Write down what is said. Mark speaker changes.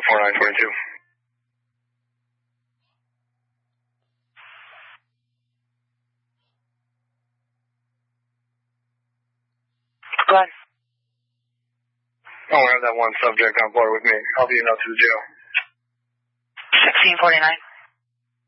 Speaker 1: 4922.
Speaker 2: Go ahead.
Speaker 1: I want to have that one subject on board with me. I'll be enough to the jail.
Speaker 2: 1649.